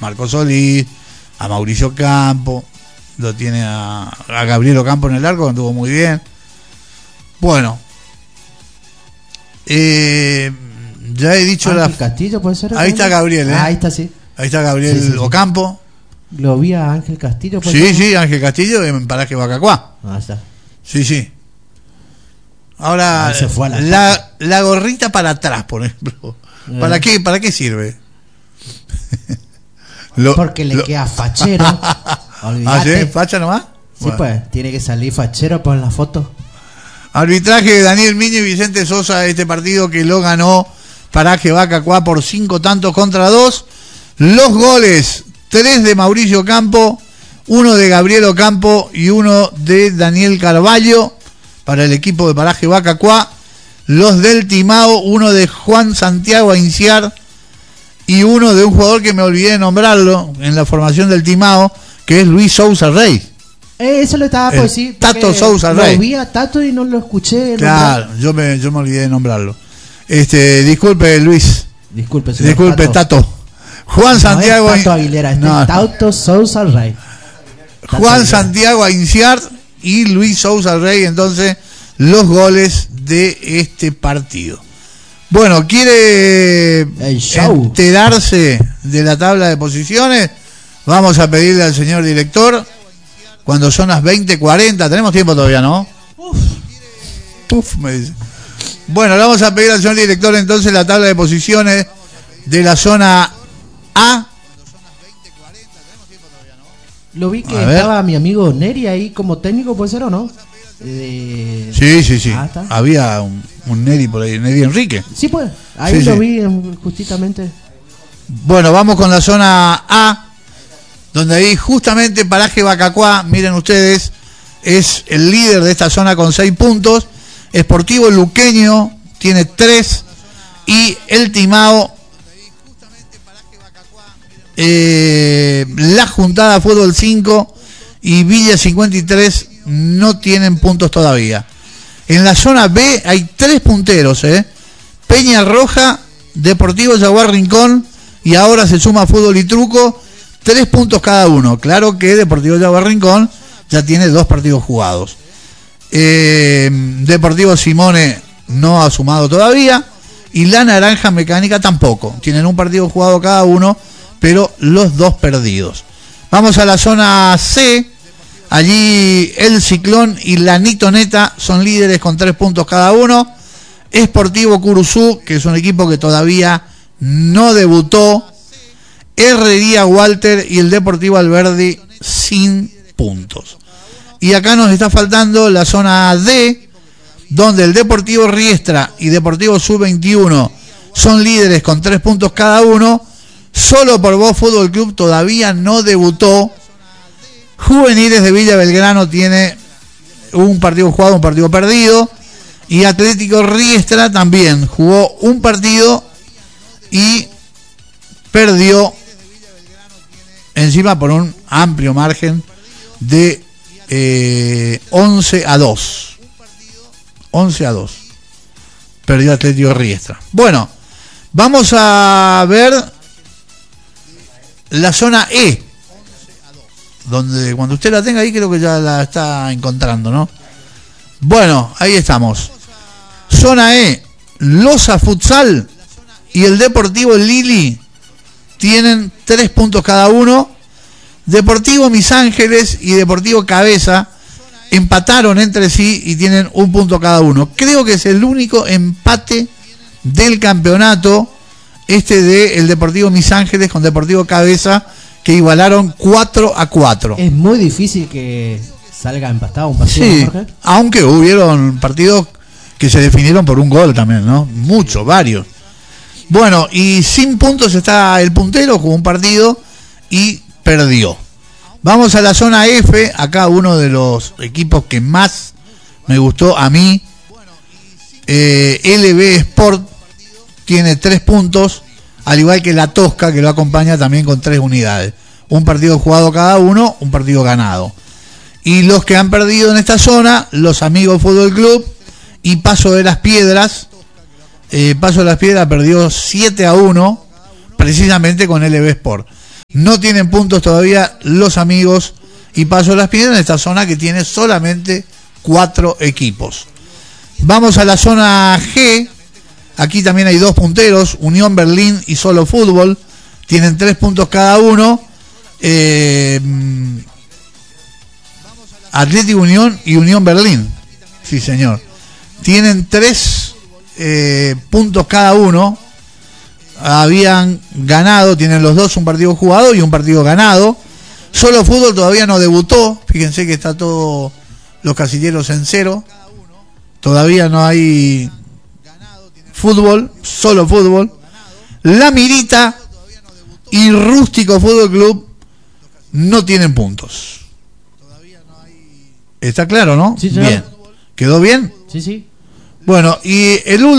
Marco Solís, a Mauricio Campo, lo tiene a Gabriel Ocampo en el arco, que anduvo muy bien. Bueno, ya he dicho Ángel Castillo, ¿puede ser? Ahí está Gabriel, ahí está, sí. Ahí está Gabriel sí. Ocampo. Lo vi a Ángel Castillo. Sí, Ángel Castillo en Paraje Bacacuá. Ahí está. Sí. Ahora, se fue la gorrita para atrás, por ejemplo. ¿Para qué sirve? Porque le queda fachero. Olvídate. ¿Sí? ¿Facha nomás? Sí, bueno. Pues, tiene que salir fachero por la foto. Arbitraje de Daniel Miño y Vicente Sosa, este partido que lo ganó Paraje Bacacuá por 5-2. Los goles, 3 de Mauricio Campo, 1 de Gabriel Ocampo y 1 de Daniel Carvalho para el equipo de Paraje Bacacuá. Los del Timao, 1 de Juan Santiago Ainciar y 1 de un jugador que me olvidé de nombrarlo en la formación del Timao, que es Luis Sousa Rey. Eso lo estaba por decir. Tato Sousa Rey. Lo vi a Tato y no lo escuché. Claro, yo me olvidé de nombrarlo. Disculpe, Luis. Disculpe, Tato. Juan Santiago. Es Tato Aguilera, Tato Sousa Rey. Juan Santiago Ainciar y Luis Sousa Rey, entonces, los goles de este partido. Bueno, ¿quiere enterarse de la tabla de posiciones? Vamos a pedirle al señor director. Cuando son las 20:40, tenemos tiempo todavía, ¿no? Uf, me dice. Bueno, le vamos a pedir al señor director entonces la tabla de posiciones de la zona A. Lo vi que estaba mi amigo Neri ahí como técnico, ¿puede ser o no? Sí. Había un Neri por ahí, Neri Enrique. Sí, pues, ahí lo vi justamente. Bueno, vamos con la zona A, donde ahí justamente Paraje Bacacuá, miren ustedes, es el líder de esta zona con 6 puntos. Sportivo Luqueño tiene 3 y el Timao, La Juntada Fútbol 5 y Villa 53 no tienen puntos todavía. En la zona B hay 3 punteros, Peña Roja, Deportivo Jaguar Rincón y ahora se suma Fútbol y Truco. 3 puntos cada uno. Claro que Deportivo Jaguar Rincón ya tiene 2 partidos jugados. Deportivo Simone no ha sumado todavía. Y la Naranja Mecánica tampoco. Tienen un partido jugado cada uno, pero los 2 perdidos. Vamos a la zona C. Allí el Ciclón y la Nitoneta son líderes con 3 puntos cada uno. Sportivo Curuzú, que es un equipo que todavía no debutó. Herrería Walter y el Deportivo Alberdi sin puntos. Y acá nos está faltando la zona D, donde el Deportivo Riestra y Deportivo Sub-21 son líderes con 3 puntos cada uno. Solo por Vos Fútbol Club todavía no debutó. Juveniles de Villa Belgrano tiene un partido jugado, un partido perdido. Y Atlético Riestra también jugó un partido y perdió encima por un amplio margen de 11-2. 11-2. Perdió Atlético Riestra. Bueno, vamos a ver la zona E, donde cuando usted la tenga ahí creo que ya la está encontrando, ¿no? Bueno, ahí estamos. Zona E, Loza Futsal y el Deportivo Lili tienen 3 puntos cada uno. Deportivo Mis Ángeles y Deportivo Cabeza empataron entre sí y tienen 1 punto cada uno. Creo que es el único empate del campeonato, de el Deportivo Mis Ángeles con Deportivo Cabeza, que igualaron 4-4. Es muy difícil que salga empatado un partido, sí, Jorge. Aunque hubieron partidos que se definieron por un gol también, ¿no? Muchos, varios. Bueno, y sin puntos está el puntero, jugó un partido y perdió. Vamos a la zona F, acá uno de los equipos que más me gustó a mí, LB Sport, tiene 3 puntos, al igual que la Tosca, que lo acompaña también con 3 unidades. Un partido jugado cada uno, un partido ganado. Y los que han perdido en esta zona, los Amigos Fútbol Club y Paso de las Piedras. Paso de las Piedras perdió 7-1, precisamente con LB Sport. No tienen puntos todavía los amigos y Paso de las Piedras en esta zona que tiene solamente 4 equipos. Vamos a la zona G. Aquí también hay 2 punteros, Unión Berlín y Solo Fútbol. Tienen 3 puntos cada uno. Atlético Unión y Unión Berlín. Sí, señor. Tienen 3 puntos cada uno. Habían ganado, tienen los dos un partido jugado y un partido ganado. Solo Fútbol todavía no debutó. Fíjense que está todo los casilleros en 0. Todavía no hay fútbol, Solo Fútbol. La Mirita y Rústico Fútbol Club no tienen puntos. ¿Está claro, no? Sí, señor. Bien. ¿Quedó bien? Sí, sí. Bueno, y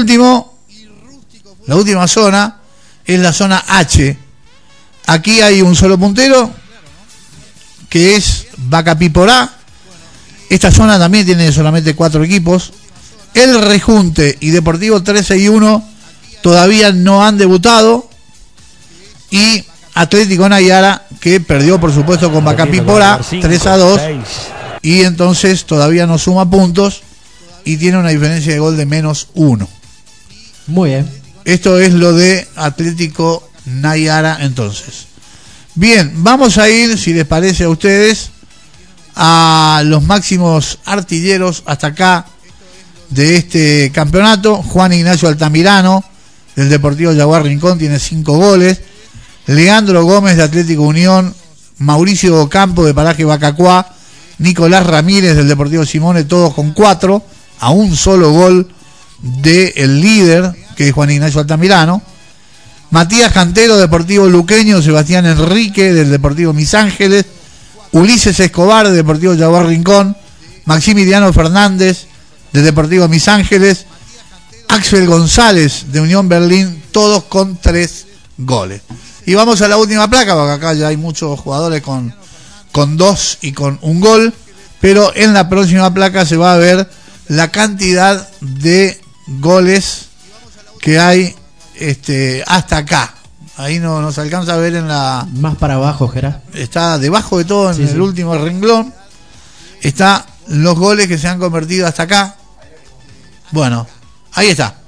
la última zona es la zona H. Aquí hay un solo puntero, que es Bacapiporá. Esta zona también tiene solamente 4 equipos. El Rejunte y Deportivo 13-1 todavía no han debutado. Y Atlético Nayara, que perdió por supuesto con Bacapiporá 3-2. Y entonces todavía no suma puntos y tiene una diferencia de gol de -1. Muy bien. Esto es lo de Atlético Nayara entonces. Bien, vamos a ir, si les parece a ustedes, a los máximos artilleros hasta acá de este campeonato. Juan Ignacio Altamirano, del Deportivo Jaguar Rincón, tiene 5 goles. Leandro Gómez, de Atlético Unión. Mauricio Ocampo, de Paraje Bacacuá. Nicolás Ramírez, del Deportivo Simone, todos con 4, a un solo gol del líder, que es Juan Ignacio Altamirano. Matías Cantero, Deportivo Luqueño. Sebastián Enrique, del Deportivo Mis Ángeles. Ulises Escobar, del Deportivo Jaguar Rincón. Maximiliano Fernández, del Deportivo Mis Ángeles. Axel González, de Unión Berlín, todos con 3 goles. Y vamos a la última placa, porque acá ya hay muchos jugadores con 2 y con 1 gol, pero en la próxima placa se va a ver la cantidad de goles que hay hasta acá. Ahí no se alcanza a ver en la... Más para abajo, Gerard. Está debajo de todo, en el último renglón. Está los goles que se han convertido hasta acá. Bueno, ahí está.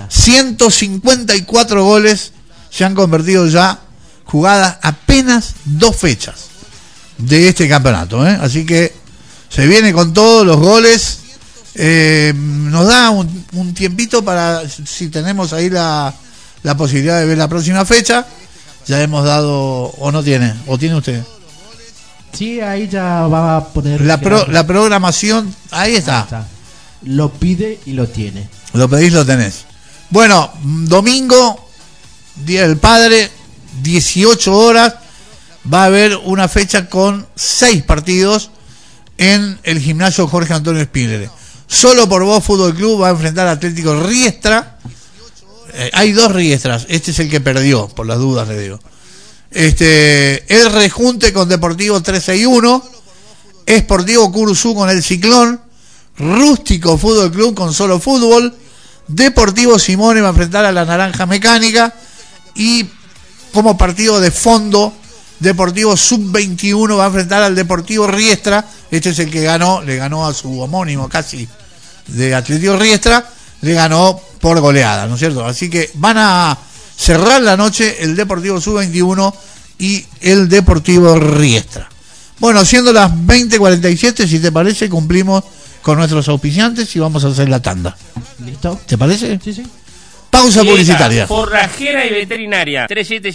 154 goles se han convertido ya, jugadas apenas 2 fechas de este campeonato, así que se viene con todos los goles. Nos da un tiempito para, si tenemos ahí la posibilidad de ver la próxima fecha. Ya hemos dado, o no tiene, o tiene usted. Sí, ahí ya va a poner la programación. Ahí está. Lo pide y lo tiene. Lo pedís, lo tenés. Bueno, domingo, Día del Padre, 18 horas. Va a haber una fecha con 6 partidos en el gimnasio Jorge Antonio Spiller. Solo por Vos Fútbol Club va a enfrentar a Atlético Riestra. Hay 2 Riestras. Este es el que perdió, por las dudas le digo. El Rejunte con Deportivo 13-1. Esportivo Curuzú con el Ciclón. Rústico Fútbol Club con Solo Fútbol. Deportivo Simone va a enfrentar a la Naranja Mecánica. Y como partido de fondo, Deportivo Sub-21 va a enfrentar al Deportivo Riestra. Este es el que ganó, le ganó a su homónimo casi de Atlético Riestra, le ganó por goleada, ¿no es cierto? Así que van a cerrar la noche el Deportivo Sub-21 y el Deportivo Riestra. Bueno, siendo las 20:47, si te parece, cumplimos con nuestros auspiciantes y vamos a hacer la tanda. ¿Listo? ¿Te parece? Sí, sí. Pausa publicitaria. Forrajera y Veterinaria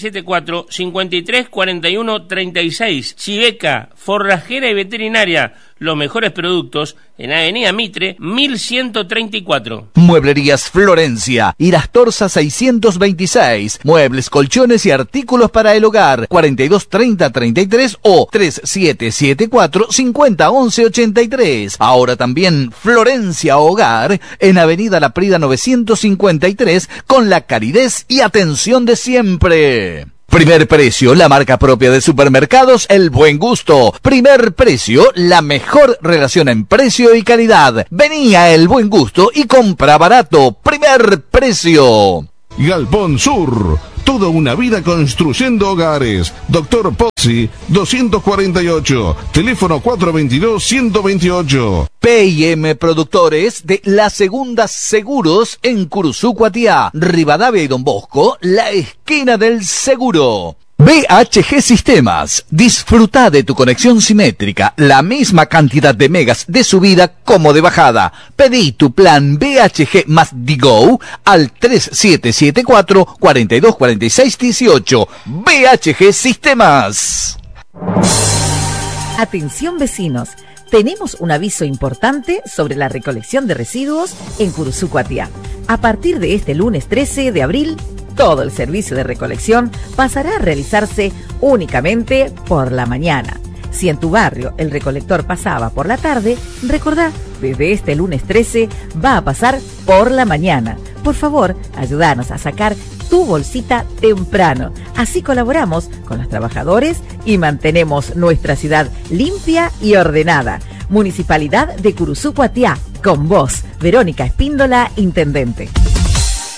3774-5341-36. Chiveca, Forrajera y Veterinaria. Los mejores productos en Avenida Mitre 1134. Mueblerías Florencia, Irastorza 626. Muebles, colchones y artículos para el hogar. 423033 o 3774-501183. Ahora también Florencia Hogar en Avenida La Prida 953, con la calidez y atención de siempre. Primer Precio, la marca propia de supermercados El Buen Gusto. Primer Precio, la mejor relación en precio y calidad. Vení a El Buen Gusto y compra barato. Primer Precio. Galpón Sur, toda una vida construyendo hogares. Doctor Pozzi, 248, teléfono 422-128. P&M Productores de La Segunda Seguros en Curuzú, Cuatiá, Rivadavia y Don Bosco, la esquina del seguro. BHG Sistemas. Disfruta de tu conexión simétrica, la misma cantidad de megas de subida como de bajada. Pedí tu plan BHG más Digo al 3774-424618. BHG Sistemas. Atención vecinos, tenemos un aviso importante sobre la recolección de residuos en Curuzú, Cuatiá. A partir de este lunes 13 de abril, todo el servicio de recolección pasará a realizarse únicamente por la mañana. Si en tu barrio el recolector pasaba por la tarde, recordá, desde este lunes 13 va a pasar por la mañana. Por favor, ayúdanos a sacar tu bolsita temprano. Así colaboramos con los trabajadores y mantenemos nuestra ciudad limpia y ordenada. Municipalidad de Curuzú, Cuatiá. Con vos, Verónica Espíndola, Intendente.